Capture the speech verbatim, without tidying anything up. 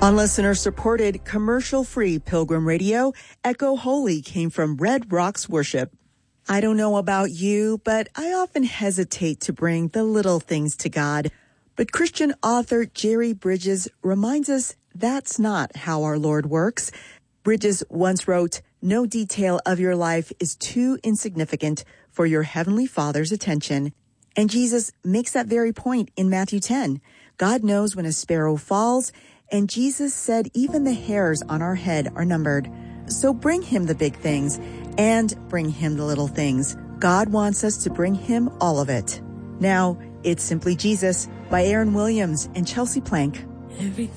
On listener-supported, commercial-free Pilgrim Radio, Echo Holy came from Red Rocks Worship. I don't know about you, but I often hesitate to bring the little things to God. But Christian author Jerry Bridges reminds us that's not how our Lord works. Bridges once wrote, "No detail of your life is too insignificant for your Heavenly Father's attention." And Jesus makes that very point in Matthew ten. God knows when a sparrow falls, and Jesus said even the hairs on our head are numbered. So bring him the big things and bring him the little things. God wants us to bring him all of it. Now, it's Simply Jesus by Aaron Williams and Chelsea Plank. Every